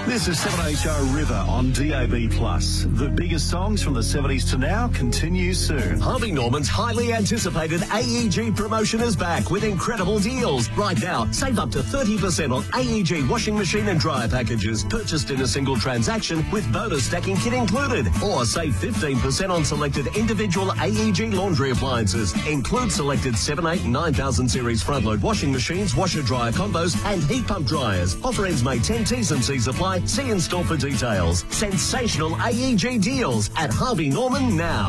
This is 7HR River on DAB+. The biggest songs from the 70s to now continue soon. Harvey Norman's highly anticipated AEG promotion is back with incredible deals. Right now, save up to 30% on AEG washing machine and dryer packages purchased in a single transaction with bonus stacking kit included. Or save 15% on selected individual AEG laundry appliances. Include selected 7, 8 and 9000 series front-load washing machines, washer-dryer combos and heat pump dryers. Offer ends May 10, T's and C's apply. See in store for details. Sensational AEG deals at Harvey Norman now.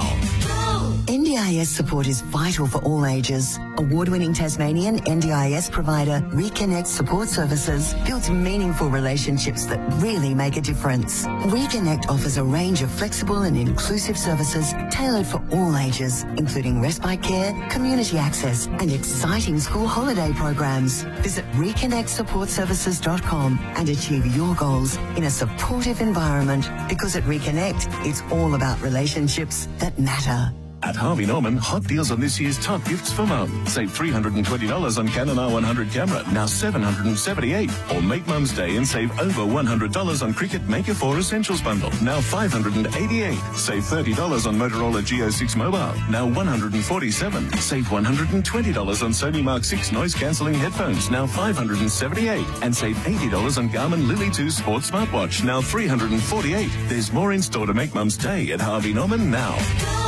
NDIS support is vital for all ages. Award-winning Tasmanian NDIS provider Reconnect Support Services builds meaningful relationships that really make a difference. Reconnect offers a range of flexible and inclusive services tailored for all ages, including respite care, community access and exciting school holiday programs. Visit reconnectsupportservices.com and achieve your goals in a supportive environment, because at Reconnect, it's all about relationships that matter. At Harvey Norman, hot deals on this year's top gifts for mum. Save $320 on Canon R100 camera, now $778. Or make Mum's Day and save over $100 on Cricut Maker 4 Essentials bundle, now $588. Save $30 on Motorola Geo 6 mobile, now $147. Save $120 on Sony Mark 6 noise-cancelling headphones, now $578. And save $80 on Garmin Lily 2 Sports smartwatch, now $348. There's more in store to make Mum's Day at Harvey Norman now.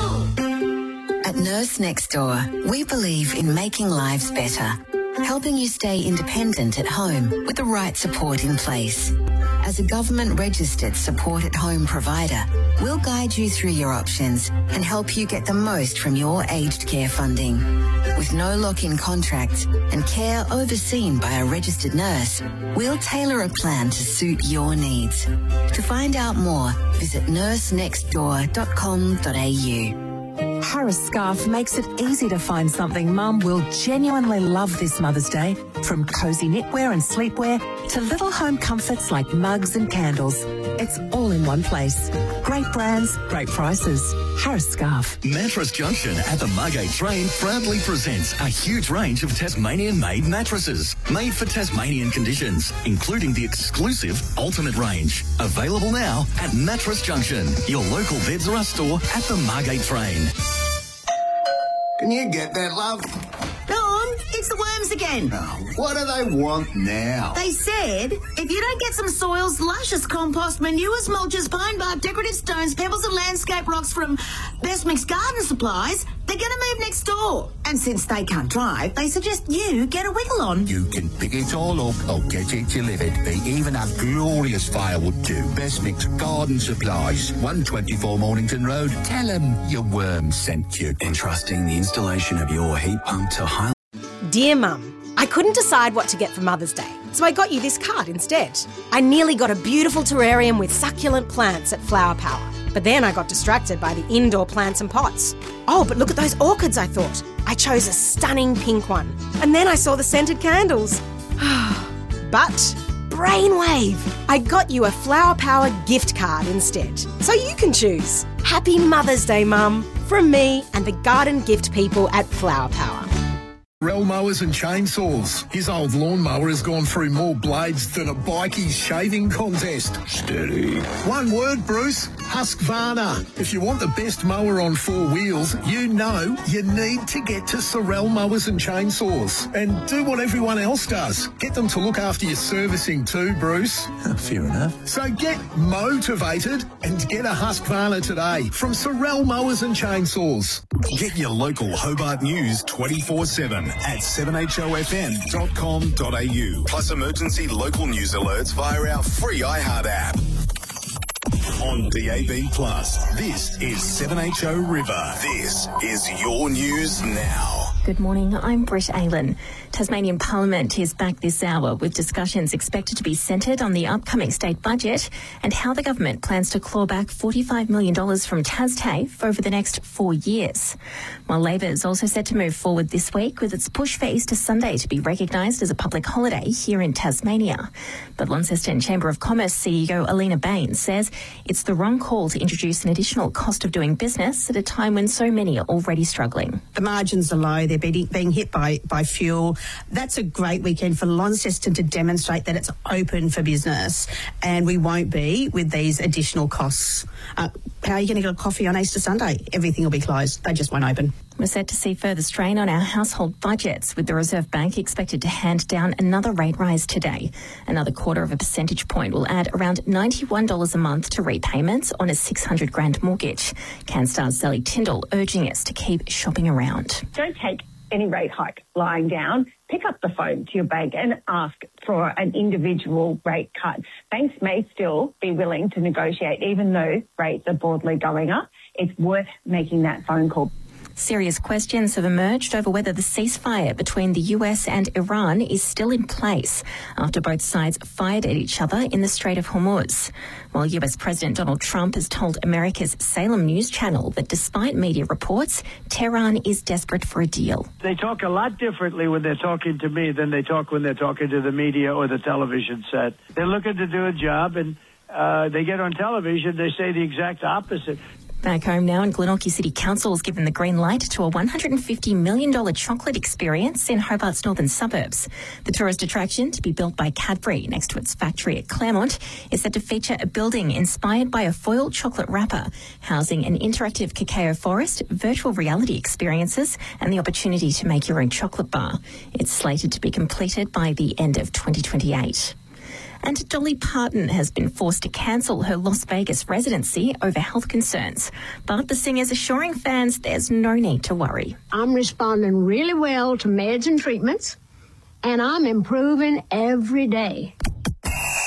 At Nurse Next Door, we believe in making lives better, helping you stay independent at home with the right support in place. As a government-registered support-at-home provider, we'll guide you through your options and help you get the most from your aged care funding. With no lock-in contracts and care overseen by a registered nurse, we'll tailor a plan to suit your needs. To find out more, visit nursenextdoor.com.au. Harris Scarf makes it easy to find something Mum will genuinely love this Mother's Day. From cosy knitwear and sleepwear to little home comforts like mugs and candles. It's all in one place. Great brands, great prices. Harris Scarf. Mattress Junction at the Margate Train proudly presents a huge range of Tasmanian-made mattresses, made for Tasmanian conditions, including the exclusive Ultimate range. Available now at Mattress Junction, your local Beds R Us store at the Margate Train. Can you get that, love? Norm, it's the worms again. Oh, what do they want now? They said if you don't get some soils, luscious compost, manures, mulches, pine bark, decorative stones, pebbles and landscape rocks from Best Mix Garden Supplies, they're going to move next door. And since they can't drive, they suggest you get a wiggle on. You can pick it all up or get it delivered. They even have glorious firewood too. Best Mix Garden Supplies, 124 Mornington Road. Tell them your worm sent you. Entrusting the installation of your heat pump to Highland. Dear Mum, I couldn't decide what to get for Mother's Day, so I got you this card instead. I nearly got a beautiful terrarium with succulent plants at Flower Power, but then I got distracted by the indoor plants and pots. Oh, but look at those orchids, I thought. I chose a stunning pink one, and then I saw the scented candles. But brainwave! I got you a Flower Power gift card instead, so you can choose. Happy Mother's Day, Mum, from me and the garden gift people at Flower Power. Sorel Mowers and Chainsaws. His old lawnmower has gone through more blades than a bikie shaving contest. Steady. One word, Bruce. Husqvarna. If you want the best mower on four wheels, you know you need to get to Sorel Mowers and Chainsaws. And do what everyone else does. Get them to look after your servicing too, Bruce. Fair enough. So get motivated and get a Husqvarna today from Sorel Mowers and Chainsaws. Get your local Hobart news 24/7 at 7HOFM.com.au. Plus emergency local news alerts via our free iHeart app. On DAB+, this is 7HO River. This is your news now. Good morning, I'm Britt Aylan. Tasmanian Parliament is back this hour with discussions expected to be centred on the upcoming state budget and how the government plans to claw back $45 million from TasTAFE over the next 4 years. While Labor is also set to move forward this week with its push for Easter Sunday to be recognised as a public holiday here in Tasmania. But Launceston Chamber of Commerce CEO Alina Baines says it's the wrong call to introduce an additional cost of doing business at a time when so many are already struggling. The margins are low, they're they're being hit by fuel. That's a great weekend for Launceston to demonstrate that it's open for business, and we won't be with these additional costs. How are you going to get a coffee on Easter Sunday? Everything will be closed. They just won't open. We're set to see further strain on our household budgets, with the Reserve Bank expected to hand down another rate rise today. Another 1/4 percentage point will add around $91 a month to repayments on a $600,000 mortgage. CanStar's Sally Tyndall urging us to keep shopping around. Don't take any rate hike lying down. Pick up the phone to your bank and ask for an individual rate cut. Banks may still be willing to negotiate even though rates are broadly going up. It's worth making that phone call. Serious questions have emerged over whether the ceasefire between the US and Iran is still in place after both sides fired at each other in the Strait of Hormuz. While US President Donald Trump has told America's Salem News Channel that despite media reports, Tehran is desperate for a deal. They talk a lot differently when they're talking to me than they talk when they're talking to the media or the television set. They're looking to do a job, and they get on television, they say the exact opposite. Back home now, and Glenorchy City Council has given the green light to a $150 million chocolate experience in Hobart's northern suburbs. The tourist attraction, to be built by Cadbury next to its factory at Claremont, is set to feature a building inspired by a foil chocolate wrapper, housing an interactive cacao forest, virtual reality experiences, and the opportunity to make your own chocolate bar. It's slated to be completed by the end of 2028. And Dolly Parton has been forced to cancel her Las Vegas residency over health concerns. But the singer's assuring fans there's no need to worry. I'm responding really well to meds and treatments, and I'm improving every day.